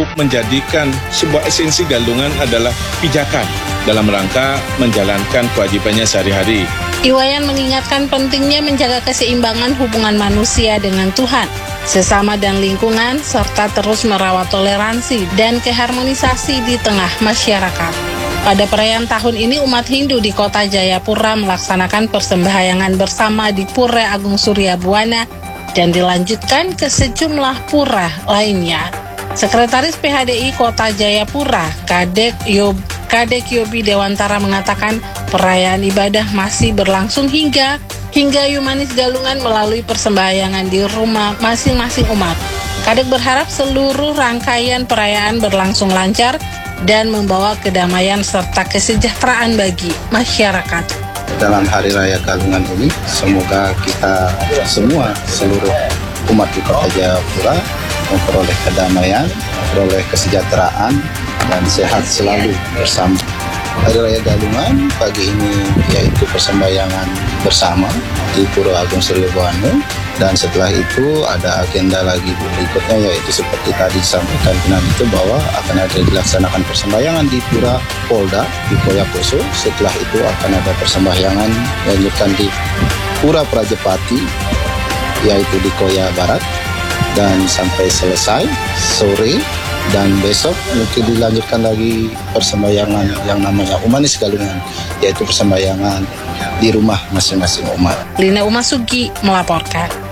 menjadikan sebuah esensi Galungan adalah pijakan dalam rangka menjalankan kewajibannya sehari-hari. Iwayan mengingatkan pentingnya menjaga keseimbangan hubungan manusia dengan Tuhan, sesama dan lingkungan, serta terus merawat toleransi dan keharmonisasi di tengah masyarakat. Pada perayaan tahun ini, umat Hindu di kota Jayapura melaksanakan persembahyangan bersama di Pura Agung Surya Buana dan dilanjutkan ke sejumlah pura lainnya. Sekretaris PHDI Kota Jayapura, Kadek Yobi Dewantara mengatakan perayaan ibadah masih berlangsung hingga Yumanis Galungan melalui persembahyangan di rumah masing-masing umat. Kadek berharap seluruh rangkaian perayaan berlangsung lancar dan membawa kedamaian serta kesejahteraan bagi masyarakat. Dalam Hari Raya Galungan ini, semoga kita semua, seluruh umat di Kota Jayapura memperoleh kedamaian, memperoleh kesejahteraan, dan sehat selalu bersama. Hari Raya Galungan pagi ini yaitu persembahyangan bersama di Pura Agung Surya Buana, dan setelah itu ada agenda lagi berikutnya, yaitu seperti tadi disampaikan itu bahwa akan ada dilaksanakan persembahyangan di Pura Polda di Koyakoso. Setelah itu akan ada persembahyangan dilanjutkan di Pura Prajepati yaitu di Koya Barat, dan sampai selesai sore. Dan besok mungkin dilanjutkan lagi persembahyangan yang namanya Umanis Galungan, yaitu persembahyangan di rumah masing-masing umat. Lina Umasugi melaporkan.